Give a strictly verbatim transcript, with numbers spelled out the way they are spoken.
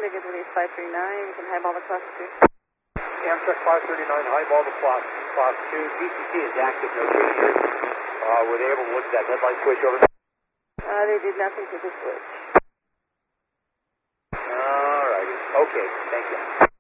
Big Anthony five three nine, you can highball the class two. Amtrak five thirty-nine, highball the class, class two. D C C is active, no changes. Uh, were they able to look at that headlight switch over? Uh, they did nothing to the switch. All righty. Okay, thank you.